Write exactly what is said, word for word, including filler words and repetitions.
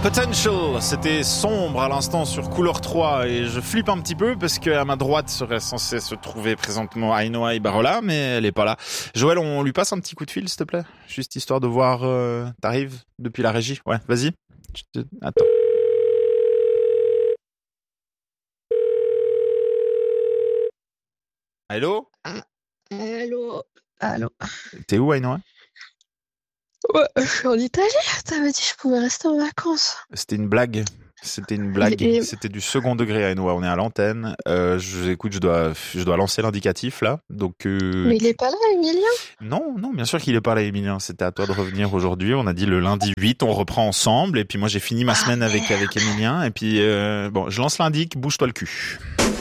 Potential, c'était sombre à l'instant sur Couleur trois et je flippe un petit peu parce qu'à ma droite serait censé se trouver présentement Ainhoa Ibarola, mais elle est pas là. Joël, on lui passe un petit coup de fil s'il te plaît, juste histoire de voir, euh, t'arrives depuis la régie. Ouais, vas-y. Je te... Attends. Allô? Ah, allô? Allô? T'es où Ainhoa? Ouais, je suis en Italie. T'avais dit que je pouvais rester en vacances. C'était une blague. C'était une blague. Et- C'était du second degré Ainhoa. On est à l'antenne. Euh, je, écoute, je dois, je dois lancer l'indicatif là. Donc. Euh... Mais il est pas là, Emilien? Non, non, bien sûr qu'il est pas là, Emilien. C'était à toi de revenir aujourd'hui. On a dit le lundi huit, on reprend ensemble. Et puis moi, j'ai fini ma Ah, semaine avec, avec Emilien. Et puis, euh, bon, je lance l'indic, bouge-toi le cul.